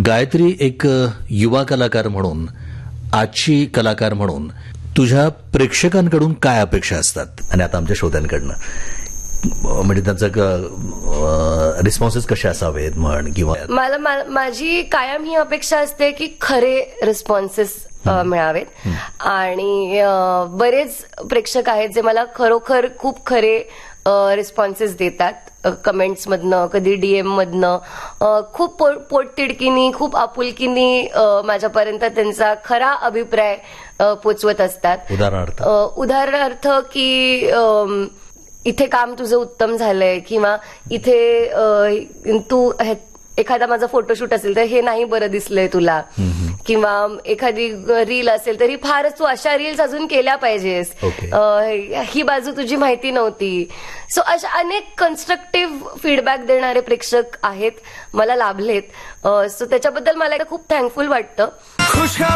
गायत्री, एक युवा कलाकार म्हणून, आजची कलाकार म्हणून तुझ्या प्रेक्षकांकडून काय अपेक्षा असतात आणि आता आमच्या श्रोत्यांकडनं, म्हणजे त्यांचा रिस्पॉन्सेस कसे असावेत म्हण, किंवा माझी कायम ही अपेक्षा असते की खरे रिस्पॉन्सेस मिळावेत. आणि बरेच प्रेक्षक आहेत जे मला खरोखर खूप खरे रिस्पॉन्सेस देतात, कमेंट्स मधनं, कधी डीएम मधनं, खूप पोटतिडकीनी, खूप आपुलकीनी माझ्यापर्यंत त्यांचा खरा अभिप्राय पोचवत असतात. उदाहरणार्थ की इथे काम तुझं उत्तम झालंय, किंवा इथे तू एखादा माझा फोटोशूट असेल तर हे नाही बरं दिसलंय तुला, किंवा एखादी रील असेल तरी फारच तू अशा रील्स अजून केल्या पाहिजेस, ही बाजू तुझी माहिती नव्हती. सो अशा अनेक कन्स्ट्रक्टिव्ह फीडबॅक देणारे प्रेक्षक आहेत, मला लाभलेत. सो त्याच्याबद्दल मला खूप थँकफुल वाटतं.